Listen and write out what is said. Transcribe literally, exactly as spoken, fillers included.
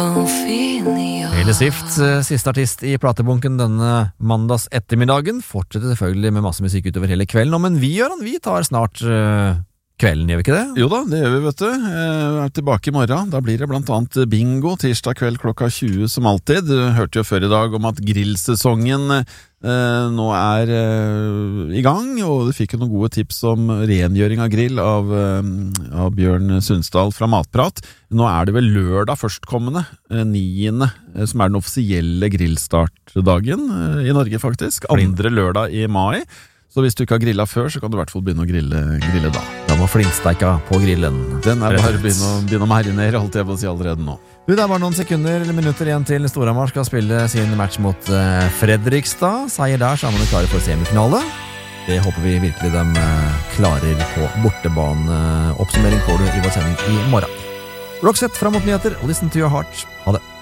Taylor Swift, siste artist i platebunken denne mandags ettermiddagen, fortsetter selvfølgelig med masse musikk utover hele kvelden, men vi, Jørgen, vi tar snart uh, kvelden, gjør vi ikke det? Jo da, det gjør vi, vet du. Jeg er tilbake i morgen. Da blir det blant annet bingo tirsdag kveld klokka tjue som alltid. Du hørte jo før i dag om at grillsesongen eh, nå er eh, i gang, og du fikk jo noen gode tips om rengjøring av grill av, eh, av Bjørn Sundsdal fra Matprat. Nå er det vel lørdag førstkommende, eh, niende, eh, som er den offisielle grillstartdagen eh, i Norge faktisk. Andre lørdag i mai. Så hvis du ikke har grillet før, så kan du i hvert fall begynne å grille, grille da. Da må flintsteika på grillen. Den er bare begynne å, begynne å marinere, holdt jeg på å si allerede nå. Du, det er bare noen sekunder eller minutter igjen til Storhamar skal spille sin match mot uh, Fredrikstad. Seier der, så er man klare for semifinale. Det håper vi virkelig de uh, klarer på bortebane. Oppsummering får du i vår sending i morgen. Roxette fra mot nyheter, listen to your heart. Ha det.